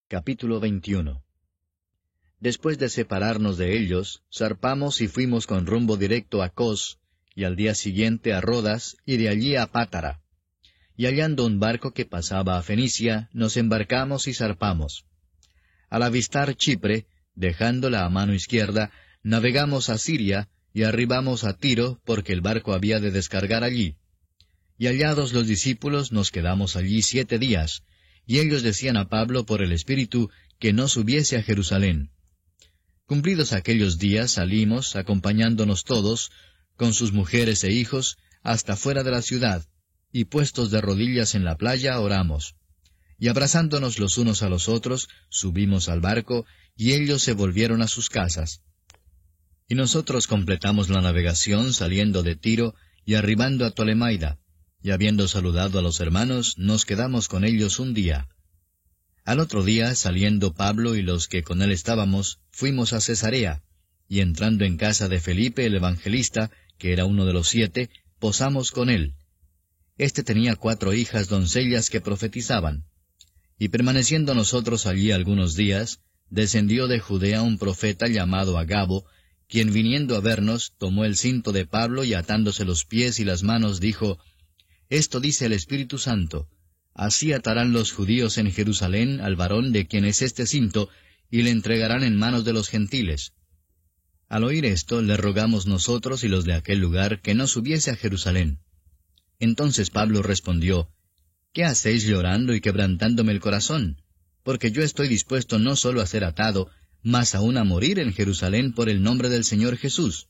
Capítulo 21. Después de separarnos de ellos, zarpamos y fuimos con rumbo directo a Cos, y al día siguiente a Rodas, y de allí a Pátara. Y hallando un barco que pasaba a Fenicia, nos embarcamos y zarpamos. Al avistar Chipre, dejándola a mano izquierda, navegamos a Siria, y arribamos a Tiro, porque el barco había de descargar allí. Y hallados los discípulos, nos quedamos allí 7 días, y ellos decían a Pablo por el Espíritu que no subiese a Jerusalén. Cumplidos aquellos días salimos, acompañándonos todos, con sus mujeres e hijos, hasta fuera de la ciudad, y puestos de rodillas en la playa oramos. Y abrazándonos los unos a los otros, subimos al barco, y ellos se volvieron a sus casas. Y nosotros completamos la navegación saliendo de Tiro y arribando a Tolemaida, y habiendo saludado a los hermanos, nos quedamos con ellos un día. Al otro día, saliendo Pablo y los que con él estábamos, fuimos a Cesarea, y entrando en casa de Felipe el evangelista, que era uno de los 7, posamos con él. Este tenía 4 hijas doncellas que profetizaban. Y permaneciendo nosotros allí algunos días, descendió de Judea un profeta llamado Agabo, quien viniendo a vernos, tomó el cinto de Pablo y atándose los pies y las manos, dijo: Esto dice el Espíritu Santo: Así atarán los judíos en Jerusalén al varón de quien es este cinto, y le entregarán en manos de los gentiles. Al oír esto, le rogamos nosotros y los de aquel lugar que no subiese a Jerusalén. Entonces Pablo respondió: ¿Qué hacéis llorando y quebrantándome el corazón? Porque yo estoy dispuesto no solo a ser atado, mas aún a morir en Jerusalén por el nombre del Señor Jesús.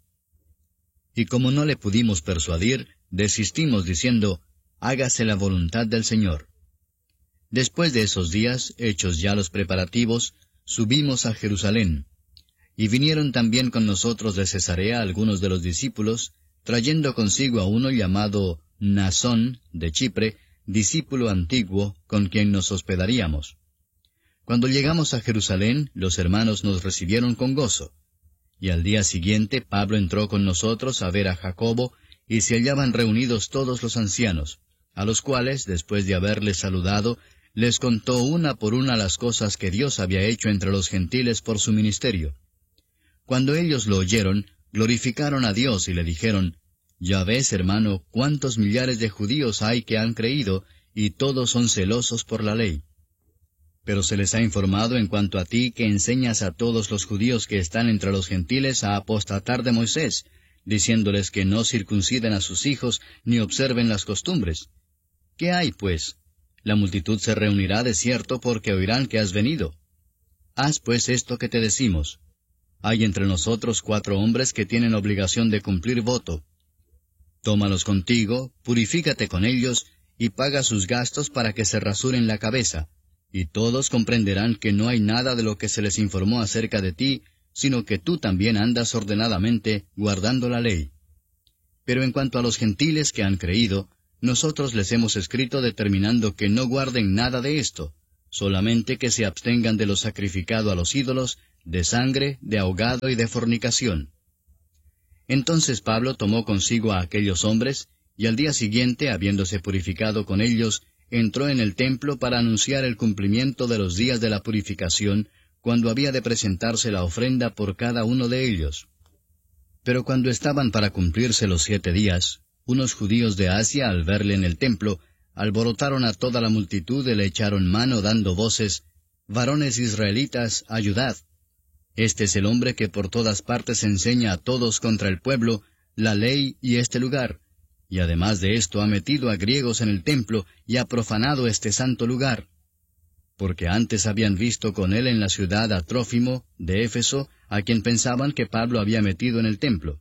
Y como no le pudimos persuadir, desistimos diciendo: Hágase la voluntad del Señor. Después de esos días, hechos ya los preparativos, subimos a Jerusalén. Y vinieron también con nosotros de Cesarea algunos de los discípulos, trayendo consigo a uno llamado Mnasón, de Chipre, discípulo antiguo, con quien nos hospedaríamos. Cuando llegamos a Jerusalén, los hermanos nos recibieron con gozo. Y al día siguiente Pablo entró con nosotros a ver a Jacobo, y se hallaban reunidos todos los ancianos, a los cuales, después de haberles saludado, les contó una por una las cosas que Dios había hecho entre los gentiles por su ministerio. Cuando ellos lo oyeron, glorificaron a Dios y le dijeron: Ya ves, hermano, cuántos millares de judíos hay que han creído, y todos son celosos por la ley. Pero se les ha informado en cuanto a ti que enseñas a todos los judíos que están entre los gentiles a apostatar de Moisés, diciéndoles que no circunciden a sus hijos ni observen las costumbres. ¿Qué hay, pues? La multitud se reunirá de cierto porque oirán que has venido. Haz pues esto que te decimos. Hay entre nosotros 4 hombres que tienen obligación de cumplir voto. Tómalos contigo, purifícate con ellos, y paga sus gastos para que se rasuren la cabeza, y todos comprenderán que no hay nada de lo que se les informó acerca de ti, sino que tú también andas ordenadamente, guardando la ley. Pero en cuanto a los gentiles que han creído, nosotros les hemos escrito determinando que no guarden nada de esto, solamente que se abstengan de lo sacrificado a los ídolos, de sangre, de ahogado y de fornicación. Entonces Pablo tomó consigo a aquellos hombres, y al día siguiente, habiéndose purificado con ellos, entró en el templo para anunciar el cumplimiento de los días de la purificación, cuando había de presentarse la ofrenda por cada uno de ellos. Pero cuando estaban para cumplirse los 7 días, unos judíos de Asia, al verle en el templo, alborotaron a toda la multitud y le echaron mano dando voces: Varones israelitas, ayudad. Este es el hombre que por todas partes enseña a todos contra el pueblo, la ley y este lugar, y además de esto ha metido a griegos en el templo y ha profanado este santo lugar. Porque antes habían visto con él en la ciudad a Trófimo, de Éfeso, a quien pensaban que Pablo había metido en el templo.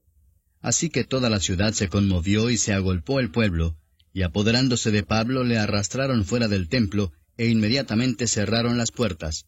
Así que toda la ciudad se conmovió y se agolpó el pueblo, y apoderándose de Pablo le arrastraron fuera del templo, e inmediatamente cerraron las puertas.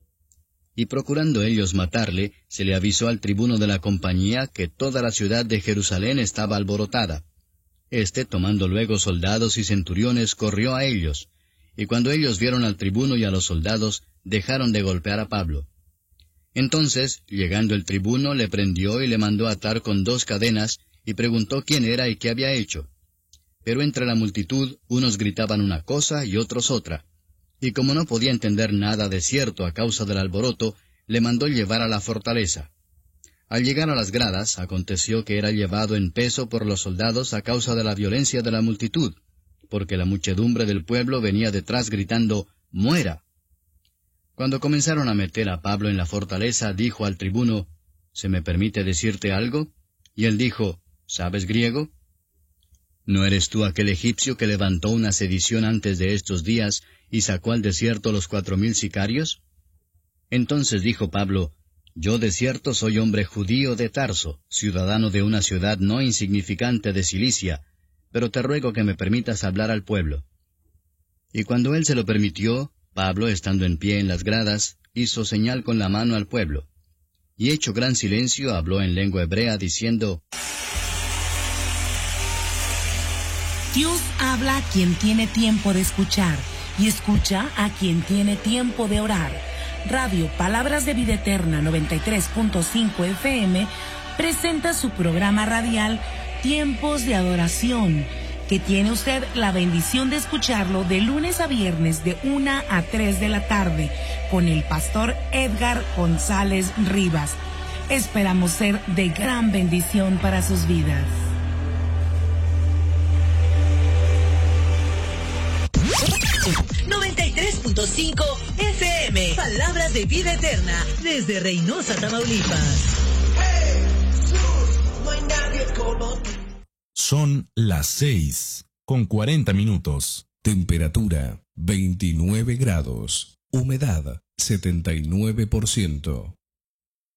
Y procurando ellos matarle, se le avisó al tribuno de la compañía que toda la ciudad de Jerusalén estaba alborotada. Este, tomando luego soldados y centuriones, corrió a ellos, y cuando ellos vieron al tribuno y a los soldados, dejaron de golpear a Pablo. Entonces, llegando el tribuno, le prendió y le mandó atar con 2 cadenas, y preguntó quién era y qué había hecho. Pero entre la multitud, unos gritaban una cosa y otros otra. y como no podía entender nada de cierto a causa del alboroto, le mandó llevar a la fortaleza. Al llegar a las gradas, aconteció que era llevado en peso por los soldados a causa de la violencia de la multitud, porque la muchedumbre del pueblo venía detrás gritando, «¡Muera!». Cuando comenzaron a meter a Pablo en la fortaleza, dijo al tribuno, «¿Se me permite decirte algo?». Y él dijo, «¿Sabes griego? ¿No eres tú aquel egipcio que levantó una sedición antes de estos días y sacó al desierto los 4,000 sicarios?» Entonces dijo Pablo, «Yo de cierto soy hombre judío de Tarso, ciudadano de una ciudad no insignificante de Cilicia, pero te ruego que me permitas hablar al pueblo». Y cuando él se lo permitió, Pablo, estando en pie en las gradas, hizo señal con la mano al pueblo. Y hecho gran silencio, habló en lengua hebrea, diciendo, Dios habla a quien tiene tiempo de escuchar, y escucha a quien tiene tiempo de orar. Radio Palabras de Vida Eterna 93.5 FM presenta su programa radial Tiempos de Adoración, que tiene usted la bendición de escucharlo de lunes a viernes de 1 a 3 de la tarde con el pastor Edgar González Rivas. Esperamos ser de gran bendición para sus vidas. .5 FM, Palabras de Vida Eterna, desde Reynosa, Tamaulipas. Son las 6:40. Temperatura 29 grados. Humedad 79%.